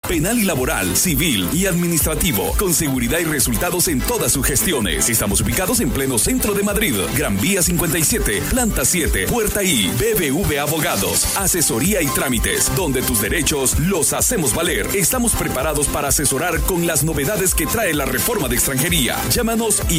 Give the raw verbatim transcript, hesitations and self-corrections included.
penal y laboral, civil y administrativo, con seguridad y resultados en todas sus gestiones. Estamos ubicados en pleno centro de Madrid, Gran Vía cincuenta y siete, Planta siete, Puerta I, B B V Abogados, asesoría y trámites, donde tus derechos los hacemos valer. Estamos preparados para asesorar con las novedades que trae la reforma de extranjería. Llámanos y